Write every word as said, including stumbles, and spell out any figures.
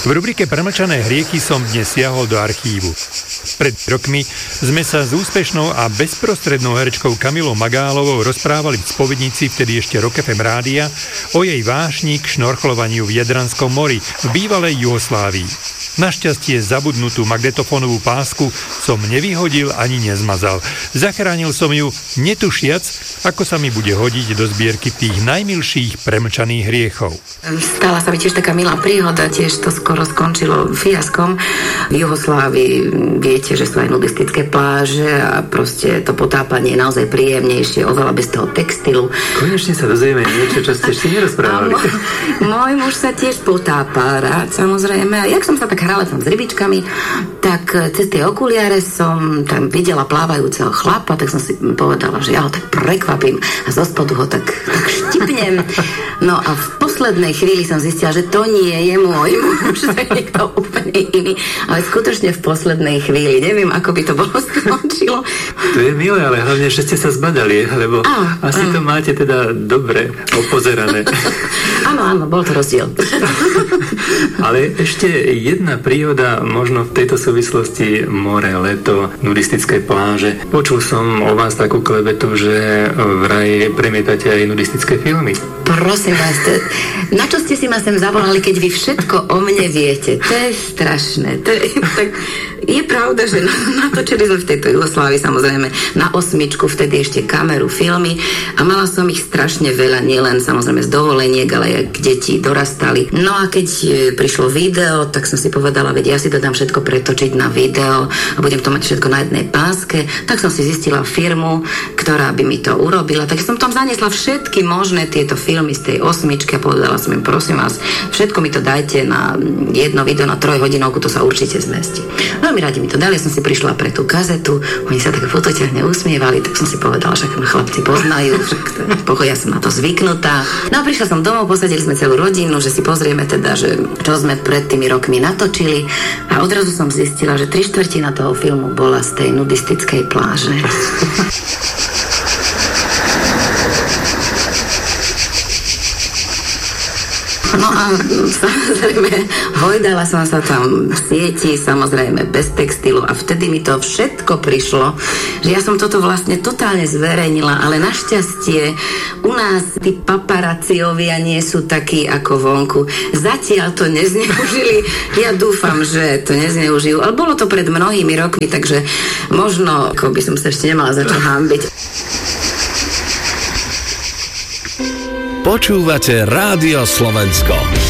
V rubrike Premlčané hriechy som dnes siahol do archívu. Pred rokmi sme sa s úspešnou a bezprostrednou herečkou Kamilou Magálovou rozprávali v spovednici vtedy ešte Rock ef em rádia o jej vášni k šnorchlovaniu v Jadranskom mori v bývalej Juhoslávii. Našťastie zabudnutú magnetofónovú pásku som nevyhodil ani nezmazal. Zachránil som ju, netušiac, ako sa mi bude hodiť do zbierky tých najmilších premlčaných hriechov. Stala sa mi tiež taká milá príhoda, tiež to skoro skončilo fiaskom. V Juhoslávii viete, že sú aj nudistické pláže a proste to potápanie je naozaj príjemnejšie, oveľa bez toho textilu. Konečne sa dozvieme niečo, čo ste ešte nerozprávali. Môj, môj muž sa tiež potápa rád, samozrejme. A jak som sa tak hrala tam s rybičkami, tak cez tie okuliare som tam videla plávajúceho chlapa, tak som si povedala, že ja ho tak prekvapím a zo spodu ho tak, tak štipnem. No a v poslednej chvíli som zistila, že to nie je môj muž, to je niekto úplne iný. Ale skutočne v poslednej chvíli. Neviem, ako by to bolo skončilo. To je milé, ale hlavne, že ste sa zbadali, lebo á, asi á. to máte teda dobre opozerané. Áno, áno, bol to rozdiel. Ale ešte jedna príhoda, možno v tejto súvislosti more, leto, nudistické pláže. Počul som o vás takú klebetu, že vraj premietate aj nudistické filmy. Prosím vás, to, na čo ste si ma sem zavolali, keď vy všetko o mne viete? To je strašné. To je, tak, je pravda, že natočili sme v tejto Jugoslávii samozrejme na osmičku, vtedy ešte kameru, filmy a mala som ich strašne veľa, nielen samozrejme z dovoleniek, ale aj deti dorastali. No a keď prišlo video, tak som si povedala, veď ja si to dám všetko pretočiť na video a budem to mať všetko na jednej páske. Tak som si zistila firmu, ktorá by mi to urobila. Tak som tam zaniesla všetky možné tieto filmy z tej osmičky a povedala som im, prosím vás, všetko mi to dajte na jedno video na trojhodinovku, to sa určite zmestí. Veľmi radi mi to dali, som si prišla pre tú kazetu, oni sa tak fotoťahne usmievali, tak som si povedala, že ma chlapci poznajú, však ja som na to zvyknutá. No a prišla som domov, posadili sme celú rodinu, že si pozrieme teda, že čo sme pred tými rokmi natočili a odrazu som zistila, že tri štvrtina toho filmu bola z tej nudistickej pláže. No a samozrejme, hojdala som sa tam v sieti, samozrejme bez textilu a vtedy mi to všetko prišlo, že ja som toto vlastne totálne zverejnila, ale našťastie u nás tí paparaciovia nie sú takí ako vonku. Zatiaľ to nezneužili, ja dúfam, že to nezneužijú, ale bolo to pred mnohými rokmi, takže možno, ako by som sa ešte nemala za čo hanbiť. Počúvate Rádio Slovensko.